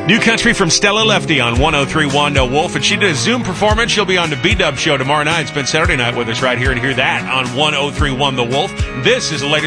New country from Stella Lefty on 103.1 The Wolf, and she did a Zoom performance. She'll be on the B-Dub show tomorrow night. Spend Saturday night with us right here and hear that on 103.1 The Wolf. This is the latest